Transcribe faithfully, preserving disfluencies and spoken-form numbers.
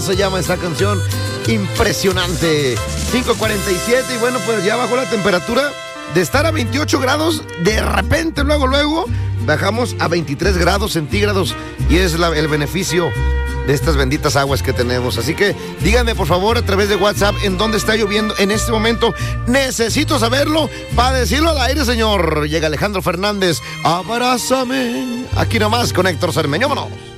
se llama esta canción. Impresionante. cinco cuarenta y siete y bueno, pues ya bajó la temperatura de estar a veintiocho grados. De repente, luego, luego, bajamos a veintitrés grados centígrados y es la, el beneficio de estas benditas aguas que tenemos. Así que díganme por favor a través de WhatsApp en dónde está lloviendo en este momento. Necesito saberlo para decirlo al aire, señor. Llega Alejandro Fernández, abrázame. Aquí nomás con Héctor Cermeño, vámonos.